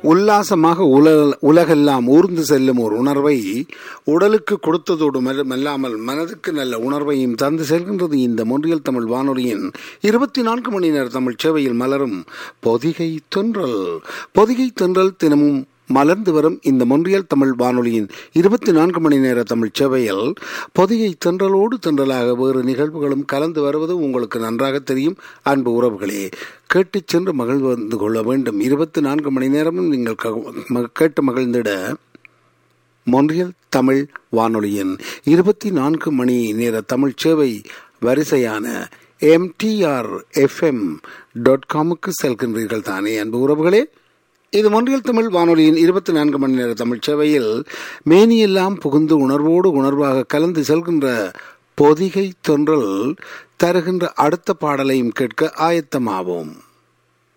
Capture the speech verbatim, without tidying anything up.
உல்லாசமாக உலக உலகெல்லாம் ஊர்ந்து செல்லும் ஒரு உணர்வை உடலுக்கு கொடுத்ததோடு மல்லாமல் மனதுக்கு நல்ல உணர்வையும் தந்து செல்கின்றது இந்த மொன்றியல் தமிழ் வானொலியின் இருபத்தி நான்கு மணி நேர தமிழ் சேவையில் மலரும் பொதிகை தென்றல். பொதிகை தென்றல் தினமும் மலர்ந்து வரும் இந்த மொன்றியல் தமிழ் வானொலியின் இருபத்தி நான்கு மணி நேர தமிழ் சேவையில் பொதிகை தென்றலோடு தென்றலாக வேறு நிகழ்வுகளும் கலந்து வருவது உங்களுக்கு நன்றாக தெரியும். அன்பு உறவுகளே, கேட்டு சென்று மகிழ்ந்து கொள்ள வேண்டும். இருபத்தி நான்கு மணி நேரமும் நீங்கள் கேட்டு மகிழ்ந்திட மொன்றியல் தமிழ் வானொலியின் இருபத்தி நான்கு மணி நேர தமிழ் சேவை வரிசையான எம்டிஆர் எஃப்எம் டாட் காமுக்கு செல்கின்றீர்கள் தானே அன்பு உறவுகளே? இது மொன்றியல் தமிழ் வானொலியின் இருபத்தி நான்கு மணி நேர தமிழ் சேவையில் மேனியெல்லாம் புகுந்து உணர்வோடு உணர்வாக கலந்து செல்கின்ற பொதிகை தென்றல் தருகின்ற அடுத்த பாடலையும் கேட்க ஆயத்தமாவோம்.